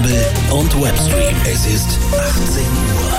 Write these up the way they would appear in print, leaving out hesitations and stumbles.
Kabel und Webstream. Es ist 18 Uhr.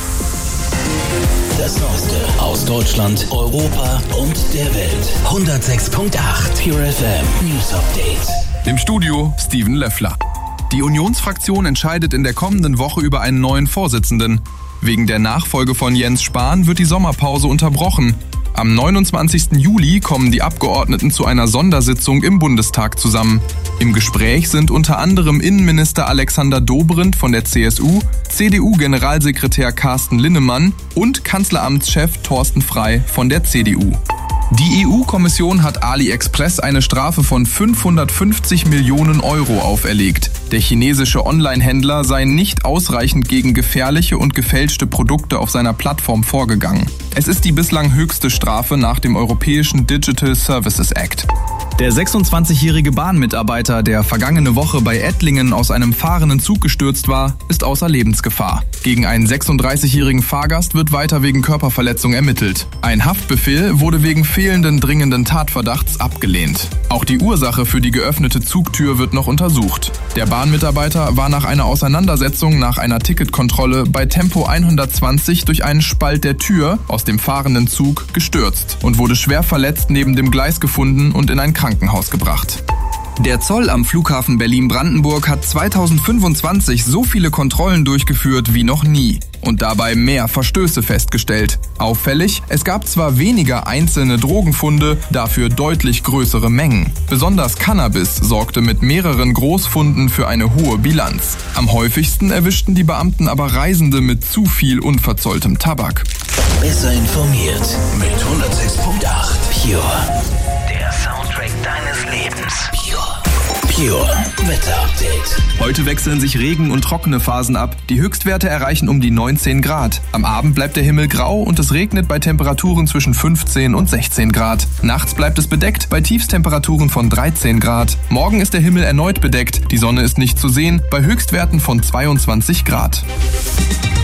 Das Neueste aus Deutschland, Europa und der Welt. 106.8 Pure FM News Update. Im Studio Steven Löffler. Die Unionsfraktion entscheidet in der kommenden Woche über einen neuen Vorsitzenden. Wegen der Nachfolge von Jens Spahn wird die Sommerpause unterbrochen. Am 29. Juli kommen die Abgeordneten zu einer Sondersitzung im Bundestag zusammen. Im Gespräch sind unter anderem Innenminister Alexander Dobrindt von der CSU, CDU-Generalsekretär Carsten Linnemann und Kanzleramtschef Thorsten Frey von der CDU. Die EU-Kommission hat AliExpress eine Strafe von 550 Millionen Euro auferlegt. Der chinesische Online-Händler sei nicht ausreichend gegen gefährliche und gefälschte Produkte auf seiner Plattform vorgegangen. Es ist die bislang höchste Strafe nach dem Europäischen Digital Services Act. Der 26-jährige Bahnmitarbeiter, der vergangene Woche bei Ettlingen aus einem fahrenden Zug gestürzt war, ist außer Lebensgefahr. Gegen einen 36-jährigen Fahrgast wird weiter wegen Körperverletzung ermittelt. Ein Haftbefehl wurde wegen fehlenden dringenden Tatverdachts abgelehnt. Auch die Ursache für die geöffnete Zugtür wird noch untersucht. Der Bahnmitarbeiter war nach einer Auseinandersetzung nach einer Ticketkontrolle bei Tempo 120 durch einen Spalt der Tür aus dem fahrenden Zug gestürzt und wurde schwer verletzt neben dem Gleis gefunden und in ein Krankenhaus gebracht. Der Zoll am Flughafen Berlin-Brandenburg hat 2025 so viele Kontrollen durchgeführt wie noch nie und dabei mehr Verstöße festgestellt. Auffällig, es gab zwar weniger einzelne Drogenfunde, dafür deutlich größere Mengen. Besonders Cannabis sorgte mit mehreren Großfunden für eine hohe Bilanz. Am häufigsten erwischten die Beamten aber Reisende mit zu viel unverzolltem Tabak. Besser informiert mit 106.8 Pure. Der Soundtrack deines Lebens. Pure Wetter-Update. Heute wechseln sich Regen- und trockene Phasen ab. Die Höchstwerte erreichen um die 19 Grad. Am Abend bleibt der Himmel grau und es regnet bei Temperaturen zwischen 15 und 16 Grad. Nachts bleibt es bedeckt bei Tiefstemperaturen von 13 Grad. Morgen ist der Himmel erneut bedeckt. Die Sonne ist nicht zu sehen bei Höchstwerten von 22 Grad.